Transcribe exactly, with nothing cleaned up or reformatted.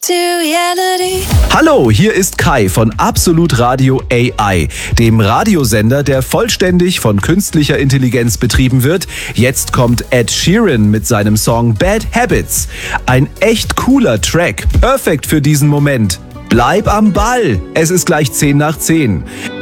to reality. Hallo, hier ist Kai von Absolut Radio A I, dem Radiosender, der vollständig von künstlicher Intelligenz betrieben wird. Jetzt kommt Ed Sheeran mit seinem Song Bad Habits. Ein echt cooler Track, perfekt für diesen Moment. Bleib am Ball, es ist gleich zehn nach zehn.